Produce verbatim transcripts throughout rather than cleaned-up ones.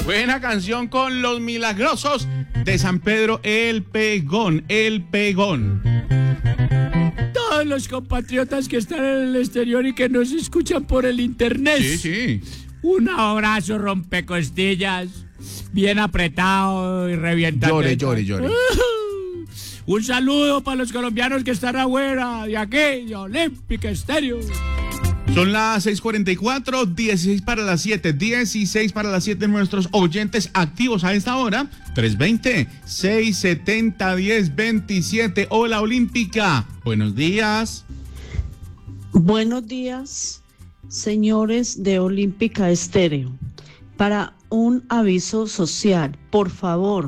Buena canción con Los Milagrosos de San Pedro El Pegón, El Pegón. Todos los compatriotas que están en el exterior y que nos escuchan por el internet. Sí, sí. Un abrazo rompecostillas, bien apretado y revientado. Llore, llore, llore. Un saludo para los colombianos que están afuera de aquí, de Olímpica Estéreo. Son las seis cuarenta y cuatro, dieciséis para las siete, dieciséis para las siete nuestros oyentes activos a esta hora, tres veinte, seiscientos setenta, diez veintisiete. Hola Olímpica, buenos días. Buenos días, señores de Olímpica Estéreo. Para un aviso social, por favor,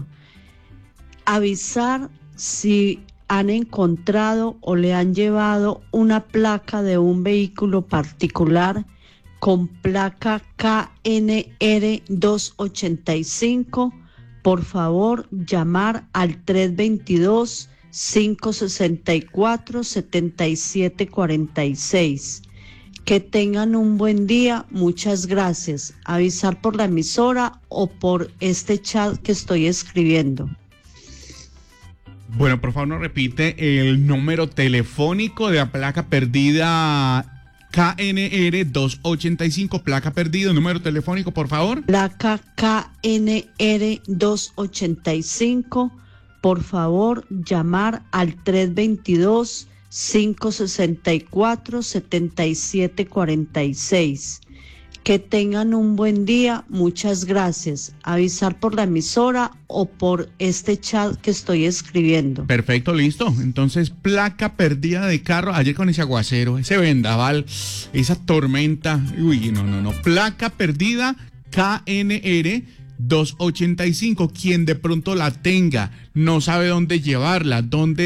avisar si han encontrado o le han llevado una placa de un vehículo particular con placa K N R doscientos ochenta y cinco, por favor llamar al tres veintidós, cinco sesenta y cuatro, setenta y siete cuarenta y seis. Que tengan un buen día, muchas gracias. Avisar por la emisora o por este chat que estoy escribiendo. Bueno, por favor, nos repite el número telefónico de la placa perdida K N R doscientos ochenta y cinco, placa perdida, número telefónico, por favor. Placa K N R doscientos ochenta y cinco, por favor, llamar al tres veintidós, cinco sesenta y cuatro, setenta y siete cuarenta y seis. Que tengan un buen día, muchas gracias. Avisar por la emisora o por este chat que estoy escribiendo. Perfecto, listo. Entonces, placa perdida de carro. Ayer con ese aguacero, ese vendaval, esa tormenta. Uy, no, no, no. Placa perdida K N R doscientos ochenta y cinco. Quien de pronto la tenga, no sabe dónde llevarla,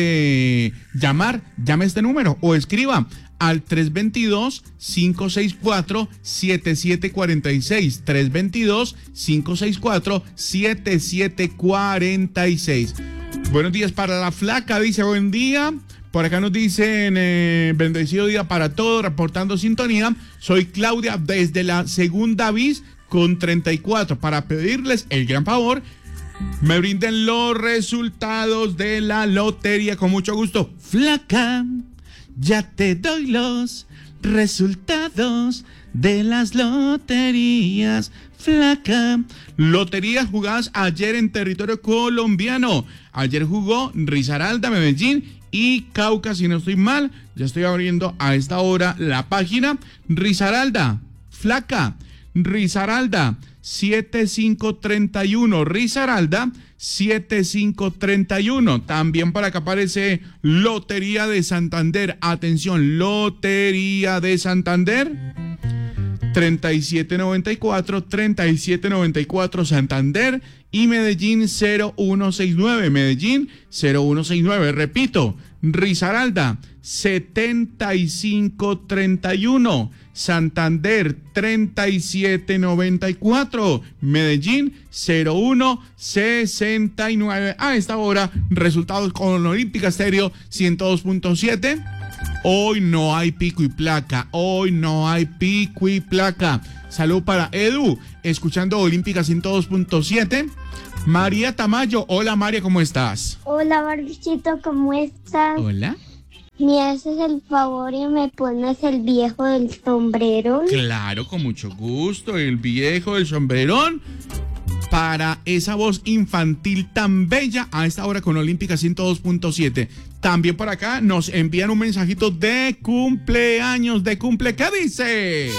dónde llamar, llame este número o escriba al tres veintidós, cinco sesenta y cuatro, setenta y siete cuarenta y seis, tres veintidós, cinco sesenta y cuatro, setenta y siete cuarenta y seis. Buenos días para la flaca, dice buen día. Por acá nos dicen eh, bendecido día para todos, reportando sintonía. Soy Claudia desde la segunda bis con treinta y cuatro para pedirles el gran favor. Me brinden los resultados de la lotería con mucho gusto. Flaca, ya te doy los resultados de las loterías, flaca. Loterías jugadas ayer en territorio colombiano. Ayer jugó Risaralda, Medellín y Cauca, si no estoy mal. Ya estoy abriendo a esta hora la página. Risaralda, flaca. Risaralda, setenta y cinco treinta y uno. Risaralda, setenta y cinco treinta y uno. También para acá aparece Lotería de Santander. Atención, Lotería de Santander. treinta y siete noventa y cuatro, treinta y siete noventa y cuatro Santander. Y Medellín cero uno sesenta y nueve. Medellín cero uno sesenta y nueve. Repito, Risaralda setenta y cinco treinta y uno. Santander treinta y siete noventa y cuatro, Medellín cero uno sesenta y nueve. A esta hora, resultados con Olímpica Estéreo ciento dos punto siete. Hoy no hay pico y placa, hoy no hay pico y placa. Salud para Edu, escuchando Olímpica ciento dos punto siete. María Tamayo, hola María, ¿cómo estás? Hola Barbichito, ¿cómo estás? Hola. ¿Me haces el favor y me pones el viejo del sombrero? Claro, con mucho gusto, el viejo del sombrerón. Para esa voz infantil tan bella a esta hora con Olímpica ciento dos punto siete. También por acá nos envían un mensajito de cumpleaños, de cumple. ¿Qué dice?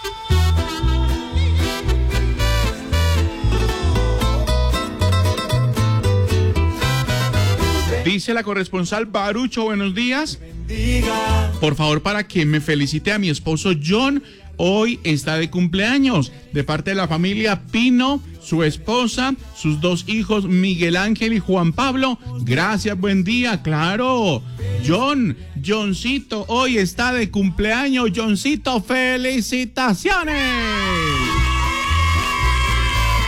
Dice la corresponsal Barucho, buenos días. Por favor, para que me felicite a mi esposo John, hoy está de cumpleaños, de parte de la familia Pino, su esposa, sus dos hijos Miguel Ángel y Juan Pablo. Gracias, buen día, claro. John, Johncito, hoy está de cumpleaños. Johncito, felicitaciones.